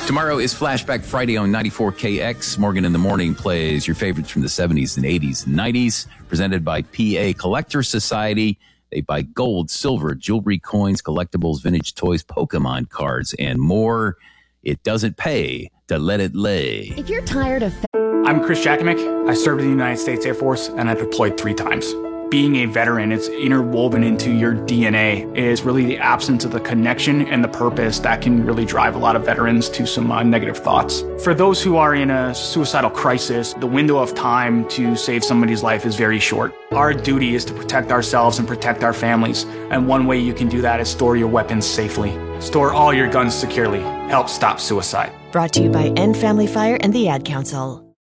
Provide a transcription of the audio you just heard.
Tomorrow is Flashback Friday on 94KX. Morgan in the Morning plays your favorites from the 70s and 80s and 90s, presented by PA Collector Society. They buy gold, silver, jewelry, coins, collectibles, vintage toys, Pokemon cards, and more. It doesn't pay to let it lay. If you're tired of... I'm Chris Jakimick. I served in the United States Air Force, and I deployed 3 times. Being a veteran, it's interwoven into your DNA, is really the absence of the connection and the purpose that can really drive a lot of veterans to some negative thoughts. For those who are in a suicidal crisis, the window of time to save somebody's life is very short. Our duty is to protect ourselves and protect our families, and one way you can do that is store your weapons safely. Store all your guns securely. Help stop suicide. Brought to you by End Family Fire and the Ad Council.